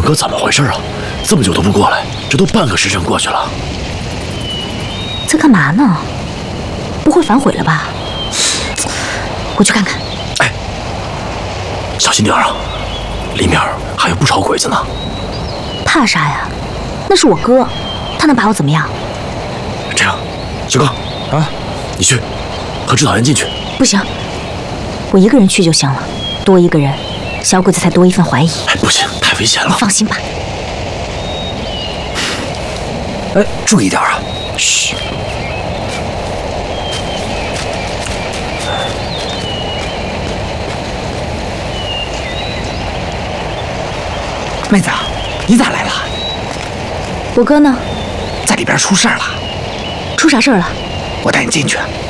哥怎么回事啊？这么久都不过来，这都半个时辰过去了。 在干嘛呢？不会反悔了吧？我去看看。 哎，小心点啊，里面还有不少鬼子呢。 怕啥呀？那是我哥，他能把我怎么样？ 这样，小刚啊，你去和指导员进去。 不行，我一个人去就行了，多一个人，小鬼子才多一份怀疑。 哎，不行，太危险了。 你放心吧。 哎，注意点啊！嘘。 妹子，你咋来了？ 我哥呢？ 在里边出事儿了。 出啥事儿了？ 我带你进去。